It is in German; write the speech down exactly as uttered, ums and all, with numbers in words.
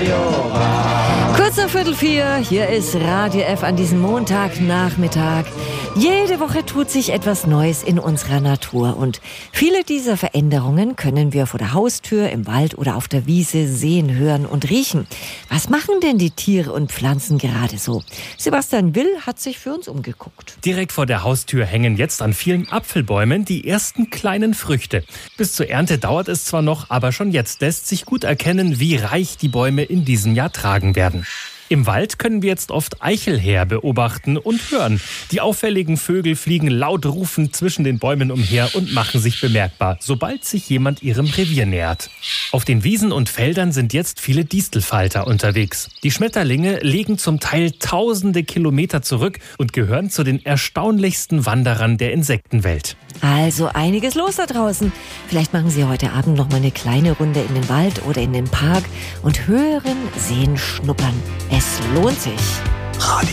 Kurz nach Viertel vier, hier ist Radio F an diesem Montagnachmittag. Jede Woche tut sich etwas Neues in unserer Natur und viele dieser Veränderungen können wir vor der Haustür, im Wald oder auf der Wiese sehen, hören und riechen. Was machen denn die Tiere und Pflanzen gerade so? Sebastian Will hat sich für uns umgeguckt. Direkt vor der Haustür hängen jetzt an vielen Apfelbäumen die ersten kleinen Früchte. Bis zur Ernte dauert es zwar noch, aber schon jetzt lässt sich gut erkennen, wie reich die Bäume in diesem Jahr tragen werden. Im Wald können wir jetzt oft Eichelhäher beobachten und hören. Die auffälligen Vögel fliegen laut rufend zwischen den Bäumen umher und machen sich bemerkbar, sobald sich jemand ihrem Revier nähert. Auf den Wiesen und Feldern sind jetzt viele Distelfalter unterwegs. Die Schmetterlinge legen zum Teil tausende Kilometer zurück und gehören zu den erstaunlichsten Wanderern der Insektenwelt. Also einiges los da draußen. Vielleicht machen Sie heute Abend noch mal eine kleine Runde in den Wald oder in den Park und hören, sehen, schnuppern. Es lohnt sich. Radio